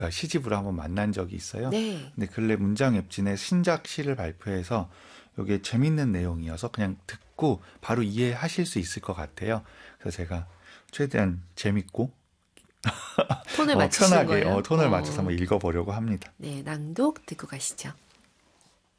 시집으로 한번 만난 적이 있어요. 네. 근데 근래 문장웹진의 신작 시를 발표해서 이게 재밌는 내용이어서 그냥 듣고 바로 이해하실 수 있을 것 같아요. 그래서 제가 최대한 재밌고 톤을 맞추시는 편하게 거예요? 톤을 맞춰서 한번 읽어보려고 합니다. 네, 낭독 듣고 가시죠.